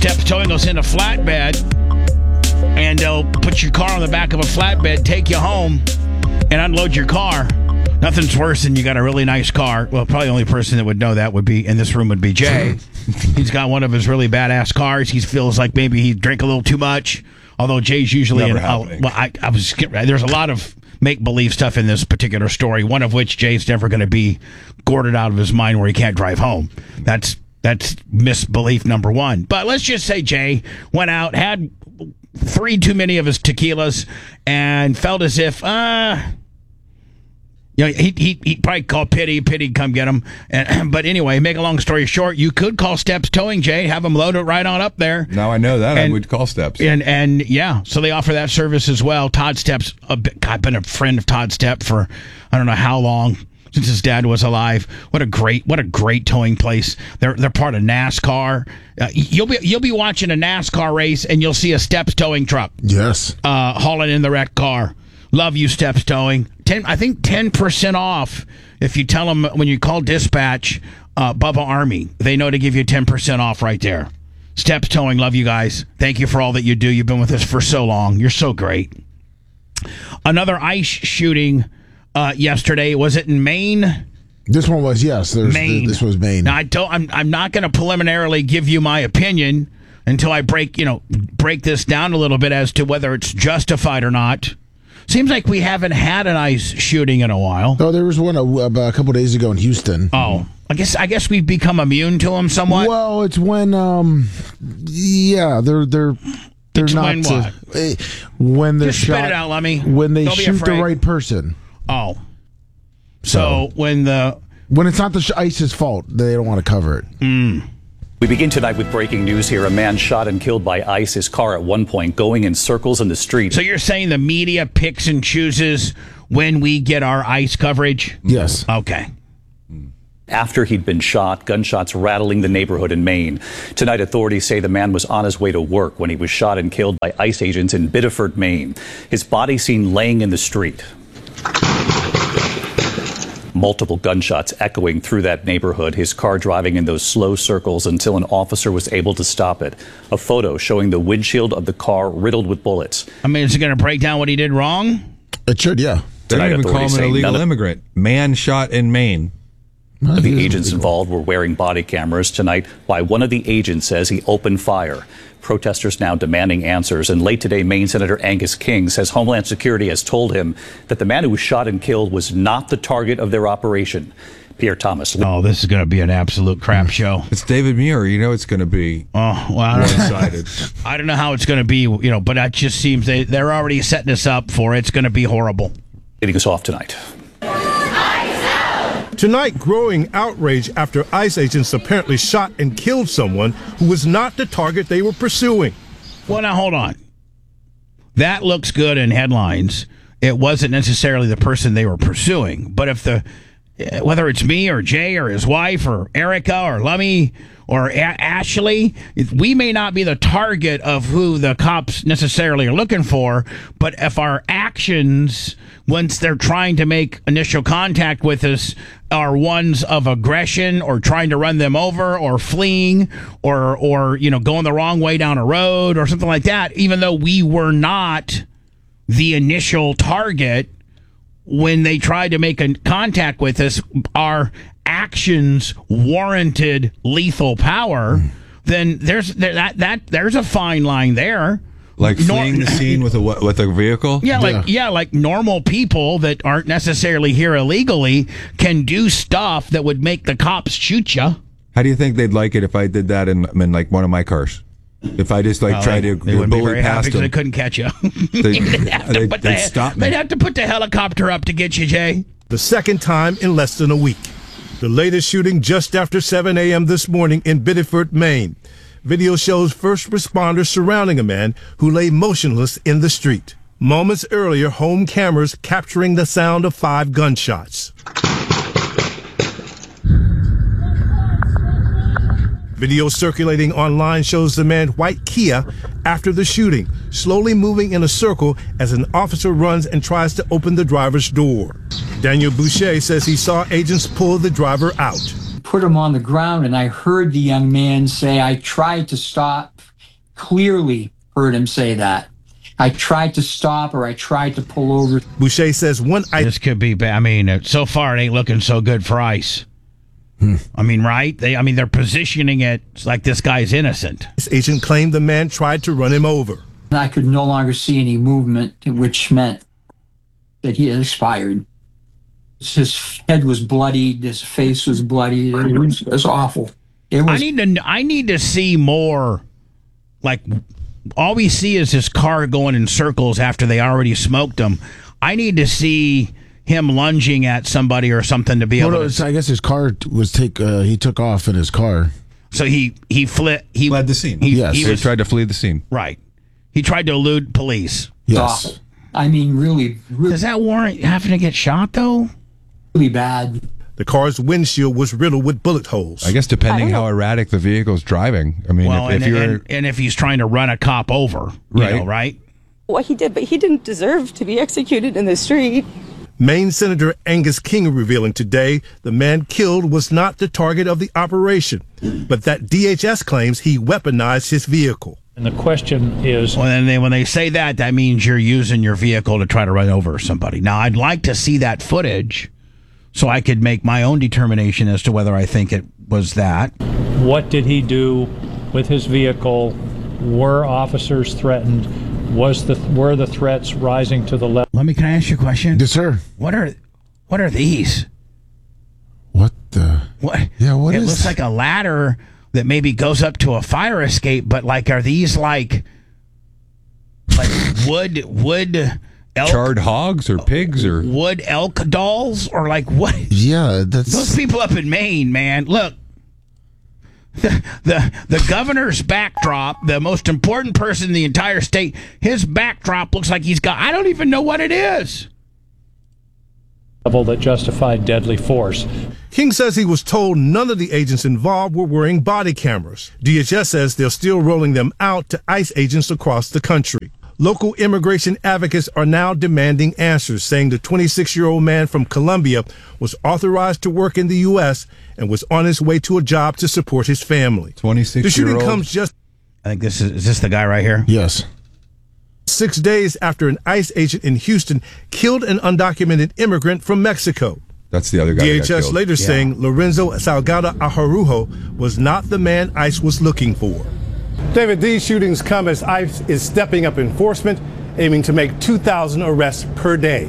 Steps Towing will send a flatbed, and they'll put your car on the back of a flatbed, take you home, and unload your car. Nothing's worse than you got a really nice car. Well, probably the only person that would know that would be in this room would be Jay. He's got one of his really badass cars. He feels like maybe he drank a little too much. Although Jay's usually there's a lot of make-believe stuff in this particular story, one of which Jay's never going to be gourded out of his mind where he can't drive home. That's misbelief number one. But let's just say Jay went out, had 3 too many of his tequilas, and felt as if, he'd probably call Pity come get him. But anyway, make a long story short, you could call Steps Towing, Jay, have them load it right on up there. Now I know that. I would call Steps. And so they offer that service as well. Todd Steps, I've been a friend of Todd Stepp for I don't know how long, since his dad was alive. What a great towing place. They're part of NASCAR. You'll be watching a NASCAR race and you'll see a Steps Towing truck. Yes. Hauling in the wrecked car. Love you, Steps Towing. 10% off if you tell them when you call dispatch, Bubba Army. They know to give you 10% off right there. Steps Towing, love you guys. Thank you for all that you do. You've been with us for so long. You're so great. Another ICE shooting yesterday. Was it in Maine? This one was, yes. Maine. This was Maine. Now, I'm not going to preliminarily give you my opinion until I break this down a little bit as to whether it's justified or not. Seems like we haven't had an ICE shooting in a while. Oh, there was one about a couple days ago in Houston. Oh, I guess we've become immune to them somewhat. Well, it's when they're it's not when what? When they're Just shot. Spit it out, Lemmy. When they Don't be shoot the afraid. right person. Oh, so when it's not the ICE's fault, they don't want to cover it. We begin tonight with breaking news here. A man shot and killed by ICE, his car at one point going in circles in the street. So you're saying the media picks and chooses when we get our ICE coverage? Yes. Okay. After he'd been shot, gunshots rattling the neighborhood in Maine. Tonight, authorities say the man was on his way to work when he was shot and killed by ICE agents in Biddeford, Maine. His body seen laying in the street. Multiple gunshots echoing through that neighborhood, his car driving in those slow circles until an officer was able to stop it. A photo showing the windshield of the car riddled with bullets. I mean, is it going to break down what he did wrong? It should, yeah. They don't Tonight, even call him authorities an say illegal none of immigrant. Man shot in Maine. the agents involved were wearing body cameras tonight. Why one of the agents says he opened fire. Protesters now demanding answers. And late today, Maine Senator Angus King says Homeland Security has told him that the man who was shot and killed was not the target of their operation. Pierre Thomas. Oh, this is going to be an absolute crap show. It's David Muir. You know it's going to be well, one-sided. I don't know how it's going to be, but it just seems they're already setting us up for it. It's going to be horrible. Getting us off tonight. Tonight, growing outrage after ICE agents apparently shot and killed someone who was not the target they were pursuing. Well, now, hold on. That looks good in headlines. It wasn't necessarily the person they were pursuing. But whether it's me or Jay or his wife or Erica or Lummy or Ashley, we may not be the target of who the cops necessarily are looking for, but if our actions, once they're trying to make initial contact with us, are ones of aggression or trying to run them over or fleeing or going the wrong way down a road or something like that, even though we were not the initial target, when they tried to make a contact with us, our actions warranted lethal power, then there's a fine line there. Like fleeing the scene with a vehicle? Like normal people that aren't necessarily here illegally can do stuff that would make the cops shoot you. How do you think they'd like it if I did that in like one of my cars? If I just tried to bully past them, they couldn't catch you. They'd stop me. They'd have to put the helicopter up to get you, Jay. The second time in less than a week. The latest shooting just after 7 a.m. this morning in Biddeford, Maine. Video shows first responders surrounding a man who lay motionless in the street. Moments earlier, home cameras capturing the sound of 5 gunshots. Video circulating online shows the man white Kia after the shooting, slowly moving in a circle as an officer runs and tries to open the driver's door. Daniel Boucher says he saw agents pull the driver out. Put him on the ground, and I heard the young man say, "I tried to stop clearly heard him say that. I tried to stop or I tried to pull over. Boucher says one ICE This could be bad. I mean, so far it ain't looking so good for ICE. I mean, right? They're positioning it like this guy's innocent. agent claimed the man tried to run him over. I could no longer see any movement, which meant that he had expired. His head was bloodied. His face was bloodied. It was awful. I need to see more. Like, all we see is his car going in circles after they already smoked him. I need to see him lunging at somebody or something to be able to. I guess his car was he took off in his car. So he fled the scene. Yes. He tried to flee the scene. Right. He tried to elude police. Yes. Awful. I mean, really Does that warrant having to get shot, though? really bad. The car's windshield was riddled with bullet holes. I guess depending how erratic the vehicle's driving. I mean, Well, if you're and if he's trying to run a cop over, right? What he did, but he didn't deserve to be executed in the street. Maine Senator Angus King revealing today the man killed was not the target of the operation, but that DHS claims he weaponized his vehicle. And the question is... Well, then when they say that means you're using your vehicle to try to run over somebody. Now, I'd like to see that footage so I could make my own determination as to whether I think it was that. What did he do with his vehicle? Were officers threatened? Were the threats rising to the level? Can I ask you a question? Yes, sir. What are these? What the? What? Yeah, what it is? It looks like a ladder that maybe goes up to a fire escape, but are these like wood elk? charred hogs or pigs or wood elk dolls or what? Yeah, that's Those people up in Maine, man. Look, the governor's backdrop, the most important person in the entire state, his backdrop looks like he's got, I don't even know what it is. Level that justified deadly force. King says he was told none of the agents involved were wearing body cameras. DHS says they're still rolling them out to ICE agents across the country. Local immigration advocates are now demanding answers, saying the 26-year-old man from Colombia was authorized to work in the U.S. and was on his way to a job to support his family. 26-year-old. The shooting comes just I think is this the guy right here? yes. 6 days after an ICE agent in Houston killed an undocumented immigrant from Mexico. that's the other guy. that got DHS killed. later saying Lorenzo Salgado Ajarujo was not the man ICE was looking for. David, these shootings come as ICE is stepping up enforcement, aiming to make 2,000 arrests per day.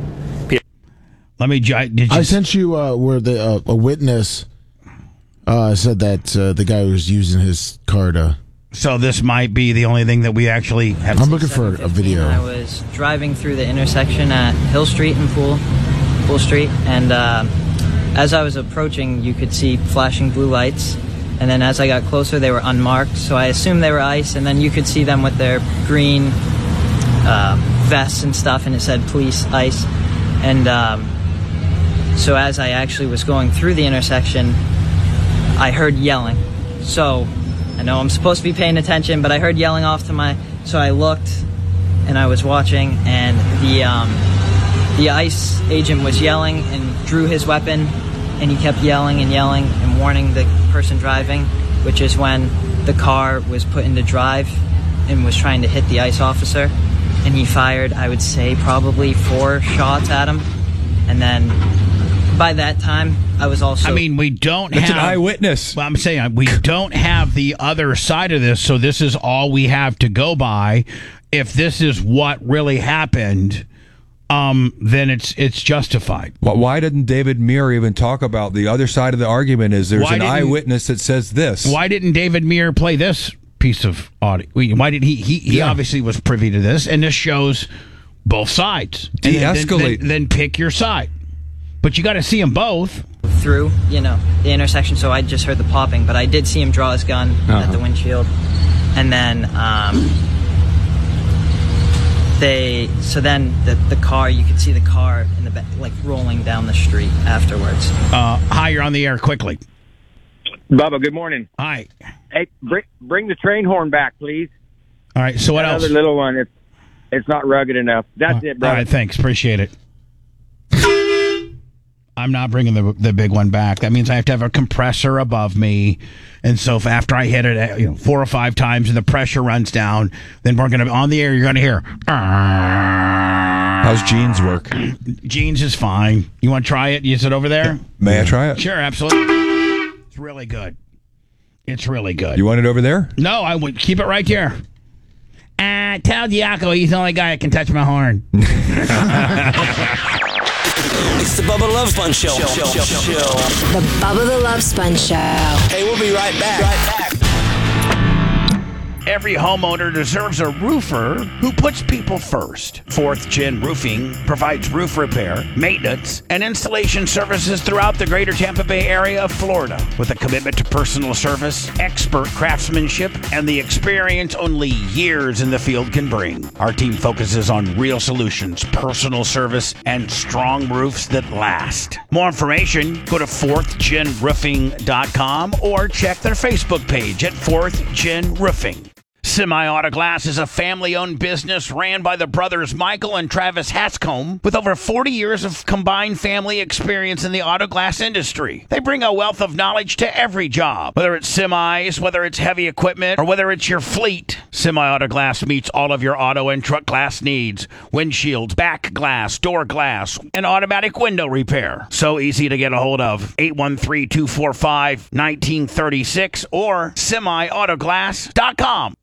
I sent you where a witness said that the guy was using his car to. So this might be the only thing that we actually have. I'm looking for a video. I was driving through the intersection at Hill Street and Pool Street, and as I was approaching, you could see flashing blue lights. And then as I got closer, they were unmarked, so I assumed they were ICE. And then you could see them with their green vests and stuff, and it said police, ICE. And so as I actually was going through the intersection, I heard yelling. So I know I'm supposed to be paying attention, but I heard yelling off to my... So I looked, and I was watching, and the ICE agent was yelling and drew his weapon, and he kept yelling and warning the person driving, which is when the car was put into drive and was trying to hit the ICE officer, and he fired, I would say, probably 4 shots at him. And then by that time, I was also... I mean, we don't That's have... an eyewitness. Well, I'm saying we don't have the other side of this, so this is all we have to go by. If this is what really happened... then it's justified. Why didn't David Muir even talk about the other side of the argument? Is there's an eyewitness that says this? Why didn't David Muir play this piece of audio? Why did he obviously was privy to this, and this shows both sides. De-escalate. Then pick your side. But you got to see them both. Through, the intersection, so I just heard the popping, but I did see him draw his gun at the windshield. And then... then the car, you could see the car in the back, rolling down the street afterwards. Hi, you're on the air. Quickly, Bubba. Good morning. Hi. Hey, bring the train horn back, please. All right. So what else? Another little one. It's not rugged enough. That's it, bro. All right. Thanks. Appreciate it. I'm not bringing the big one back. That means I have to have a compressor above me. And so if after I hit it 4 or 5 times and the pressure runs down, then we're going to, on the air, you're going to hear. How's Jeans work? Jeans is fine. You want to try it? Use it over there? May I try it? Sure, absolutely. It's really good. It's really good. You want it over there? No, I would keep it right here. Tell Diaco he's the only guy that can touch my horn. It's the Bubba Love Sponge Show. The Bubba the Love Sponge Show. Hey, we'll be right back. Every homeowner deserves a roofer who puts people first. Fourth Gen Roofing provides roof repair, maintenance, and installation services throughout the greater Tampa Bay area of Florida. With a commitment to personal service, expert craftsmanship, and the experience only years in the field can bring. Our team focuses on real solutions, personal service, and strong roofs that last. More information, go to fourthgenroofing.com or check their Facebook page at Fourth Gen Roofing. Semi-Auto Glass is a family-owned business ran by the brothers Michael and Travis Hatscombe with over 40 years of combined family experience in the auto glass industry. They bring a wealth of knowledge to every job, whether it's semis, whether it's heavy equipment, or whether it's your fleet. Semi-Auto Glass meets all of your auto and truck glass needs. Windshields, back glass, door glass, and automatic window repair. So easy to get a hold of. 813-245-1936 or semiautoglass.com.